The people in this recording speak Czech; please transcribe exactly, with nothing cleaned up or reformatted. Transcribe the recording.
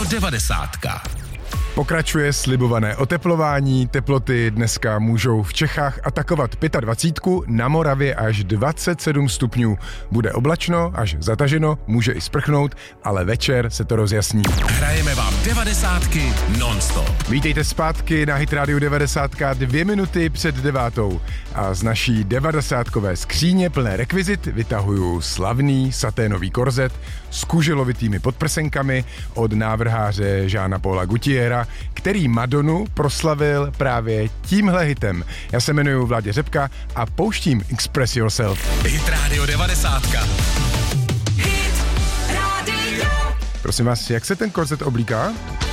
devadesátka. Pokračuje slibované oteplování, teploty dneska můžou v Čechách atakovat dvacet pět, na Moravě až dvacet sedm stupňů. Bude oblačno, až zataženo, může i sprchnout, ale večer se to rozjasní. Hrajeme vám devadesátky non-stop. Vítejte zpátky na Hit Radio devadesátka, dvě minuty před devátou. A z naší devadesátkové skříně plné rekvizit vytahuju slavný saténový korzet s kuželovitými podprsenkami od návrháře Jeana Paula Gaultiera, který Madonu proslavil právě tímhle hitem. Já se jmenuji Vládě Řepka a pouštím Express Yourself. Hit Radio devadesátka. Hit Radio. Prosím vás, jak se ten korzet oblíká?